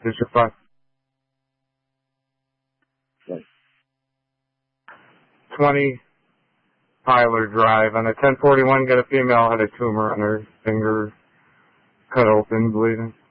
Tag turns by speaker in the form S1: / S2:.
S1: Bishop 5.
S2: Right.
S1: 20 Tyler Drive. On a 1041, got a female had a tumor on her finger, cut open, bleeding.